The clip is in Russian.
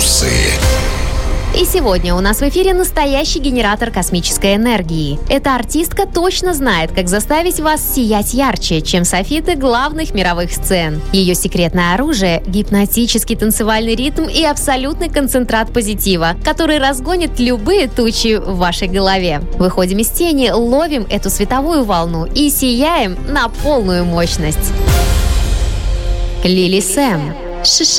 Плюсы. И сегодня у нас в эфире настоящий генератор космической энергии. Эта артистка точно знает, как заставить вас сиять ярче, чем софиты главных мировых сцен. Ее секретное оружие – гипнотический танцевальный ритм и абсолютный концентрат позитива, который разгонит любые тучи в вашей голове. Выходим из тени, ловим эту световую волну и сияем на полную мощность. Лили Сэм.